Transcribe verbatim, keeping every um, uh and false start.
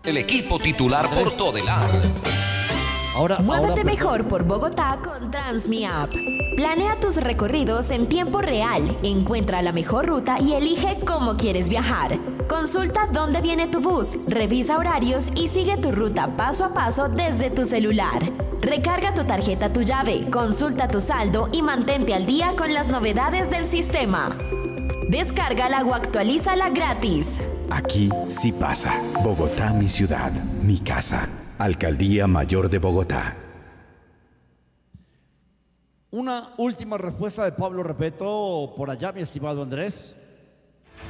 El equipo titular por Todelar. Ahora, Muévete ahora, mejor por Bogotá con Transmi App. Planea tus recorridos en tiempo real, encuentra la mejor ruta y elige cómo quieres viajar. Consulta dónde viene tu bus, revisa horarios y sigue tu ruta paso a paso desde tu celular. Recarga tu tarjeta Tu Llave, consulta tu saldo y mantente al día con las novedades del sistema. Descárgala o actualízala gratis. Aquí sí pasa. Bogotá, mi ciudad, mi casa. Alcaldía Mayor de Bogotá. una última respuesta de Pablo Repeto por allá, mi estimado Andrés.